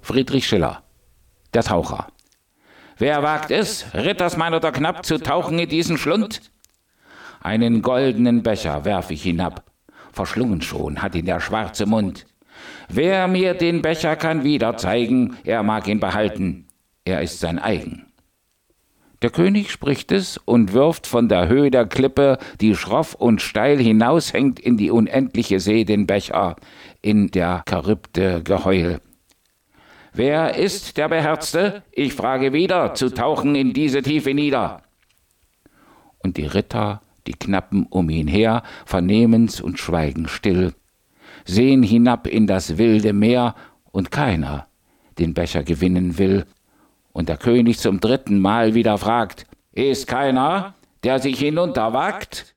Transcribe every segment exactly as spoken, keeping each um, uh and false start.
Friedrich Schiller, der Taucher. Wer wagt es, Rittersmann oder Knapp, zu tauchen in diesen Schlund? Einen goldenen Becher werf ich hinab, verschlungen schon hat ihn der schwarze Mund. Wer mir den Becher kann wieder zeigen, er mag ihn behalten, er ist sein eigen. Der König spricht es und wirft von der Höhe der Klippe, die schroff und steil hinaushängt in die unendliche See, den Becher, in der Charybde Geheul. Wer ist der Beherzte? Ich frage wieder, zu tauchen in diese Tiefe nieder. Und die Ritter, die Knappen um ihn her, vernehmen's und schweigen still, sehen hinab in das wilde Meer, und keiner den Becher gewinnen will. Und der König zum dritten Mal wieder fragt, ist keiner, der sich hinunterwagt?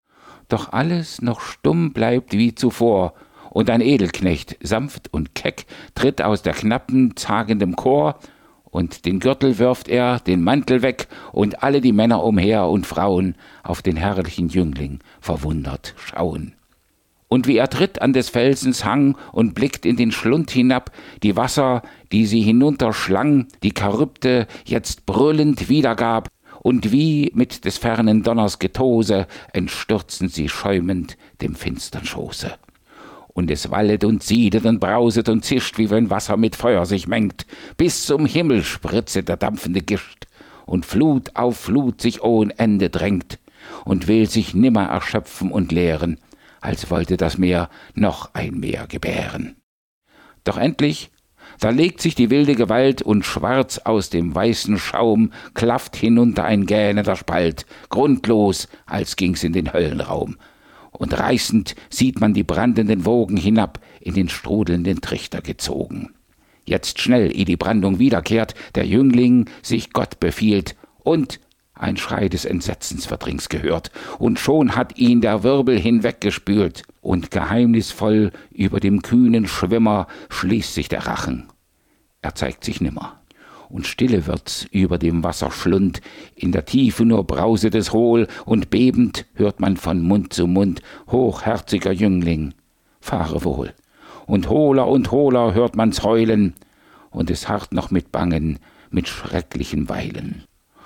Doch alles noch stumm bleibt wie zuvor, und ein Edelknecht, sanft und keck, tritt aus der knappen, zagendem Chor, und den Gürtel wirft er, den Mantel weg, und alle die Männer umher und Frauen auf den herrlichen Jüngling verwundert schauen. Und wie er tritt an des Felsens Hang und blickt in den Schlund hinab, die Wasser, die sie hinunterschlang, die Charybde jetzt brüllend wiedergab, und wie mit des fernen Donners Getose entstürzen sie schäumend dem finstern Schoße. Und es wallet und siedet und brauset und zischt, wie wenn Wasser mit Feuer sich mengt, bis zum Himmel spritzet der dampfende Gischt, und Flut auf Flut sich ohne Ende drängt, und will sich nimmer erschöpfen und leeren, als wollte das Meer noch ein Meer gebären. Doch endlich, da legt sich die wilde Gewalt, und schwarz aus dem weißen Schaum klafft hinunter ein gähnender Spalt, grundlos, als ging's in den Höllenraum. Und reißend sieht man die brandenden Wogen hinab, in den strudelnden Trichter gezogen. Jetzt schnell, ehe die Brandung wiederkehrt, der Jüngling sich Gott befiehlt, und ein Schrei des Entsetzens wird rings gehört, und schon hat ihn der Wirbel hinweggespült, und geheimnisvoll über dem kühnen Schwimmer schließt sich der Rachen. Er zeigt sich nimmer, und stille wird's über dem Wasserschlund, in der Tiefe nur brauset es hohl, und bebend hört man von Mund zu Mund, hochherziger Jüngling, fahre wohl. Und hohler und hohler hört man's heulen, und es harrt noch mit Bangen, mit schrecklichen Weilen.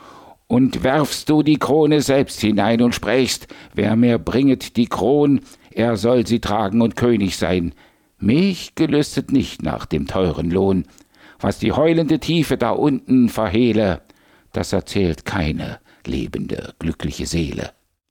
Und werfst du die Krone selbst hinein und sprächst, wer mir bringet die Kron, er soll sie tragen und König sein. Mich gelüstet nicht nach dem teuren Lohn, was die heulende Tiefe da unten verhehle, das erzählt keine lebende, glückliche Seele.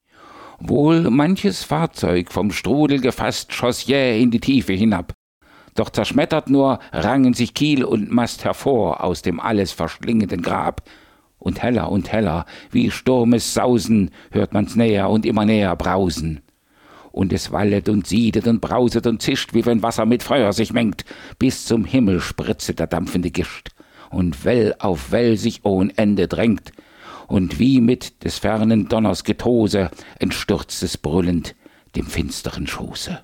Wohl manches Fahrzeug vom Strudel gefasst schoss jäh in die Tiefe hinab, doch zerschmettert nur rangen sich Kiel und Mast hervor aus dem alles verschlingenden Grab, und heller und heller, wie Sturmes Sausen, hört man's näher und immer näher brausen. Und es wallet und siedet und brauset und zischt, wie wenn Wasser mit Feuer sich mengt, bis zum Himmel spritzet der dampfende Gischt, und Well auf Well sich ohn Ende drängt, und wie mit des fernen Donners Getose entstürzt es brüllend dem finsteren Schoße.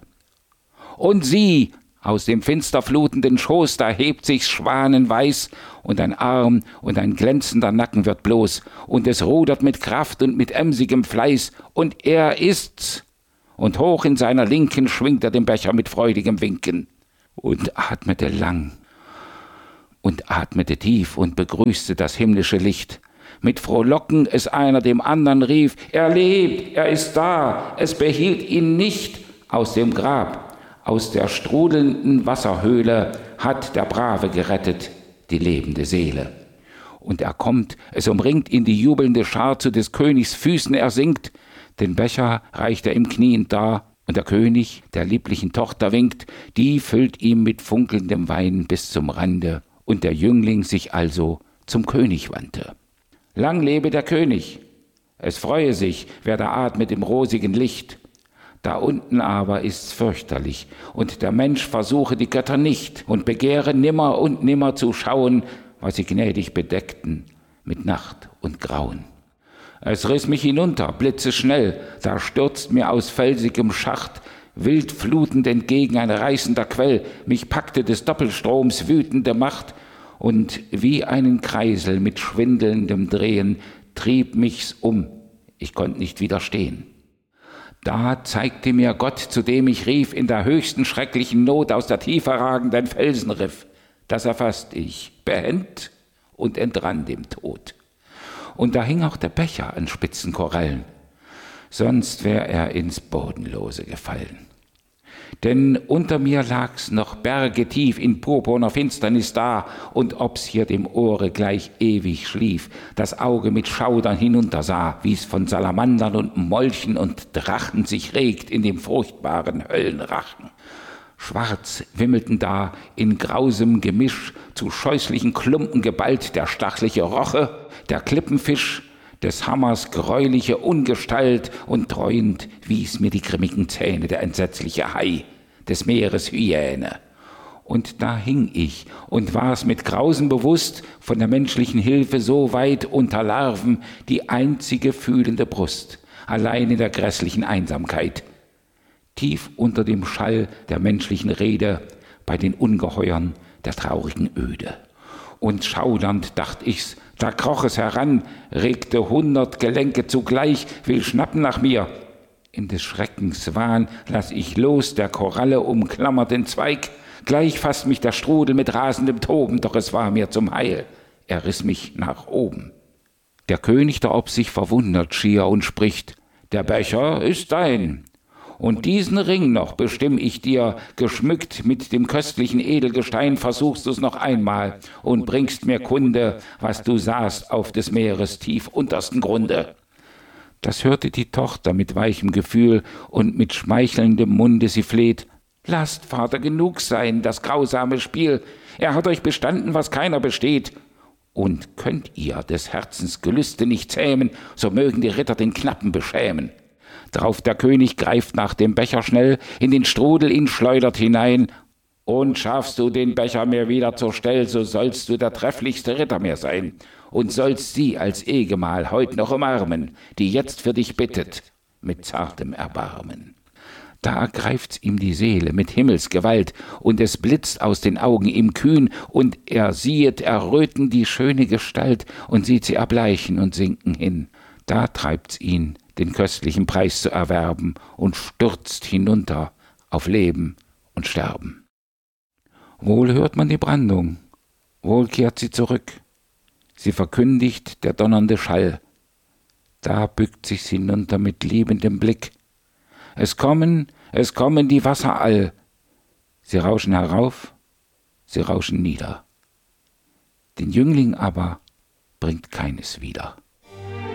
Und sieh, aus dem finster flutenden Schoß, da hebt sich's schwanenweiß, und ein Arm und ein glänzender Nacken wird bloß, und es rudert mit Kraft und mit emsigem Fleiß, und er ist's, und hoch in seiner Linken schwingt er den Becher mit freudigem Winken, und atmete lang und atmete tief und begrüßte das himmlische Licht. Mit Frohlocken es einer dem andern rief, er lebt, er ist da, es behielt ihn nicht aus dem Grab. Aus der strudelnden Wasserhöhle hat der Brave gerettet die lebende Seele. Und er kommt, es umringt ihn die jubelnde Schar, zu des Königs Füßen er sinkt, den Becher reicht er ihm kniend dar, und der König der lieblichen Tochter winkt, die füllt ihm mit funkelndem Wein bis zum Rande, und der Jüngling sich also zum König wandte. Lang lebe der König, es freue sich, wer da atmet im rosigen Licht. Da unten aber ist's fürchterlich, und der Mensch versuche die Götter nicht und begehre nimmer und nimmer zu schauen, was sie gnädig bedeckten mit Nacht und Grauen. Es riss mich hinunter, blitzeschnell, da stürzt mir aus felsigem Schacht wild flutend entgegen ein reißender Quell, mich packte des Doppelstroms wütende Macht, und wie einen Kreisel mit schwindelndem Drehen trieb mich's um, ich konnt nicht widerstehen. Da zeigte mir Gott, zu dem ich rief, in der höchsten schrecklichen Not aus der Tiefe ragenden Felsenriff. das erfasst ich, behend und entrann dem Tod. Und da hing auch der Becher an spitzen Korallen, sonst wär er ins Bodenlose gefallen. Denn unter mir lag's noch bergetief in purpurner Finsternis da, und ob's hier dem Ohre gleich ewig schlief, das Auge mit Schaudern hinuntersah, wie's von Salamandern und Molchen und Drachen sich regt in dem furchtbaren Höllenrachen. Schwarz wimmelten da in grausem Gemisch zu scheußlichen Klumpen geballt der stachliche Roche, der Klippenfisch, des Hammers greuliche Ungestalt, und dreuend wies mir die grimmigen Zähne der entsetzliche Hai, des Meeres Hyäne. Und da hing ich und war's mit Grausen bewusst, von der menschlichen Hilfe so weit unter Larven, die einzige fühlende Brust, allein in der grässlichen Einsamkeit. Tief unter dem Schall der menschlichen Rede, bei den Ungeheuern der traurigen Öde. Und schaudernd dacht ich's, da kroch es heran, regte hundert Gelenke zugleich, will schnappen nach mir. In des Schreckens Wahn lass ich los, der Koralle umklammert den Zweig. Gleich fasst mich der Strudel mit rasendem Toben, doch es war mir zum Heil. Er riss mich nach oben. Der König da ob sich verwundert schier und spricht: Der Becher ist dein. Und diesen Ring noch bestimm ich dir, geschmückt mit dem köstlichen Edelgestein, versuchst du's noch einmal und bringst mir Kunde, was du sahst auf des Meeres tief untersten Grunde. Das hörte die Tochter mit weichem Gefühl, und mit schmeichelndem Munde sie fleht: Lasst, Vater, genug sein, das grausame Spiel. Er hat euch bestanden, was keiner besteht. Und könnt ihr des Herzens Gelüste nicht zähmen, so mögen die Ritter den Knappen beschämen. Drauf der König greift nach dem Becher schnell, in den Strudel ihn schleudert hinein. Und schaffst du den Becher mir wieder zur Stell, so sollst du der trefflichste Ritter mir sein und sollst sie als Ehegemahl heut noch umarmen, die jetzt für dich bittet, mit zartem Erbarmen. Da ergreift's ihm die Seele mit Himmelsgewalt, und es blitzt aus den Augen ihm kühn, und er siehet erröten die schöne Gestalt und sieht sie erbleichen und sinken hin. Da treibt's ihn, den köstlichen Preis zu erwerben, und stürzt hinunter auf Leben und Sterben. Wohl hört man die Brandung, wohl kehrt sie zurück, sie verkündigt der donnernde Schall. Da bückt sich's hinunter mit liebendem Blick. Es kommen, es kommen die Wasser all, sie rauschen herauf, sie rauschen nieder. Den Jüngling aber bringt keines wieder.